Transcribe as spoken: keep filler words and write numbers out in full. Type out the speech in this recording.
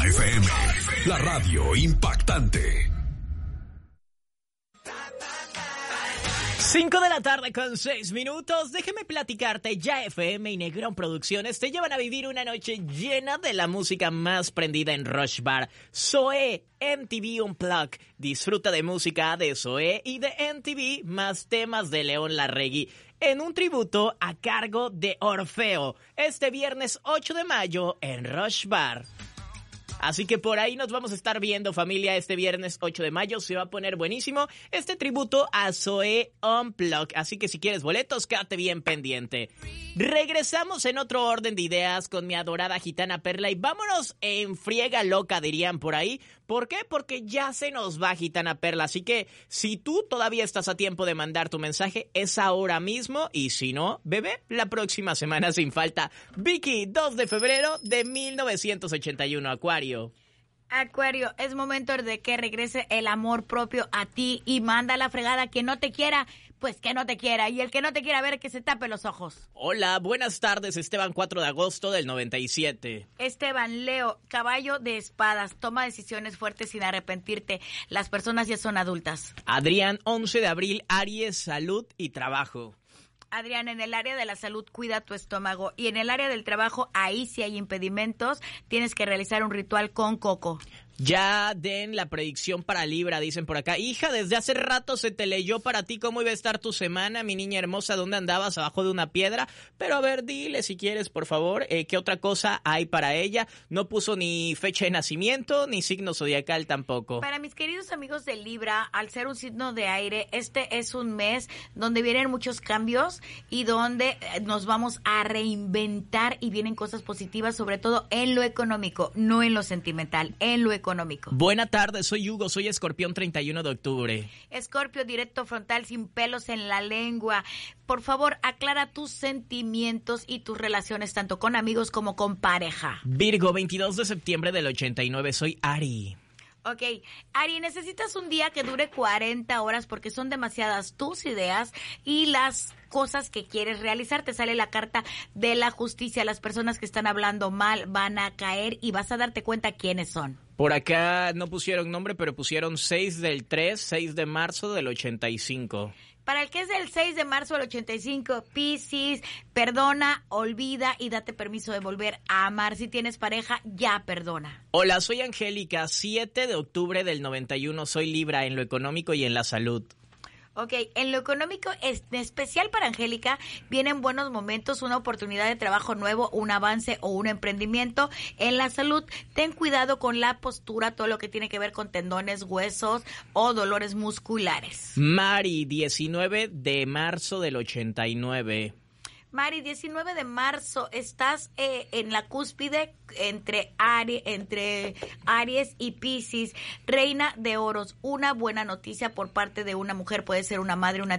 A F M, la radio impactante. Cinco de la tarde con seis minutos. Déjeme platicarte, ya F M y Negrón Producciones te llevan a vivir una noche llena de la música más prendida en Rush Bar. Zoé, M T V Unplugged. Disfruta de música de Zoé y de M T V más temas de León Larregui en un tributo a cargo de Orfeo este viernes ocho de mayo en Rush Bar. Así que por ahí nos vamos a estar viendo, familia, este viernes ocho de mayo. Se va a poner buenísimo este tributo a Zoé Unplugged. Así que si quieres boletos, quédate bien pendiente. Regresamos en otro orden de ideas con mi adorada gitana Perla. Y vámonos en friega loca, dirían por ahí. ¿Por qué? Porque ya se nos va Gitana Perla. Así que si tú todavía estás a tiempo de mandar tu mensaje, es ahora mismo. Y si no, bebé, la próxima semana sin falta. Vicky, dos de febrero de mil novecientos ochenta y uno, Acuario. Acuario, es momento de que regrese el amor propio a ti y manda la fregada. Quien no te quiera, pues que no te quiera. Y el que no te quiera ver, que se tape los ojos. Hola, buenas tardes, Esteban, cuatro de agosto del noventa y siete. Esteban, Leo, caballo de espadas. Toma decisiones fuertes sin arrepentirte. Las personas ya son adultas. Adrián, once de abril, Aries, salud y trabajo. Adrián, en el área de la salud, cuida tu estómago. Y en el área del trabajo, ahí sí hay impedimentos. Tienes que realizar un ritual con coco. Ya den la predicción para Libra, dicen por acá. Hija, desde hace rato se te leyó para ti cómo iba a estar tu semana, mi niña hermosa, ¿dónde andabas? Abajo de una piedra. Pero a ver, dile si quieres, por favor, eh, ¿qué otra cosa hay para ella? No puso ni fecha de nacimiento, ni signo zodiacal tampoco. Para mis queridos amigos de Libra, al ser un signo de aire, este es un mes donde vienen muchos cambios y donde nos vamos a reinventar y vienen cosas positivas, sobre todo en lo económico, no en lo sentimental, en lo económico. económico. Buena tarde, soy Hugo, soy Escorpión, treinta y uno de octubre. Escorpio, directo frontal, sin pelos en la lengua. Por favor, aclara tus sentimientos y tus relaciones, tanto con amigos como con pareja. Virgo, veintidós de septiembre del ochenta y nueve, soy Ari. Ok, Ari, necesitas un día que dure cuarenta horas porque son demasiadas tus ideas y las cosas que quieres realizar. Te sale la carta de la justicia. Las personas que están hablando mal van a caer y vas a darte cuenta quiénes son. Por acá no pusieron nombre, pero pusieron seis del tres, seis de marzo del ochenta y cinco. Para el que es del seis de marzo del ochenta y cinco, Piscis, perdona, olvida y date permiso de volver a amar. Si tienes pareja, ya perdona. Hola, soy Angélica, siete de octubre del noventa y uno, soy Libra en lo económico y en la salud. Ok, en lo económico, es especial para Angélica, vienen buenos momentos, una oportunidad de trabajo nuevo, un avance o un emprendimiento. En la salud, ten cuidado con la postura, todo lo que tiene que ver con tendones, huesos o dolores musculares. Mari, diecinueve de marzo del ochenta y nueve. Mari, diecinueve de marzo, estás eh, en la cúspide entre, Aries, entre Aries y Piscis. Reina de oros, una buena noticia por parte de una mujer, puede ser una madre, una